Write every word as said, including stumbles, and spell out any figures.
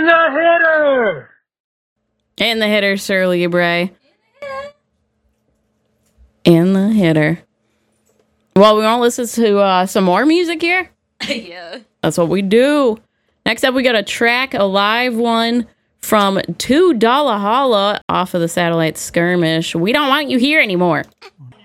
In the hitter! In the hitter, Sir Libre. In the hitter. Well, we want to listen to uh, some more music here? Yeah. That's what we do. Next up, we got a track, a live one from Two Dollar Holla off of the Satellite Skirmish. We don't want you here anymore.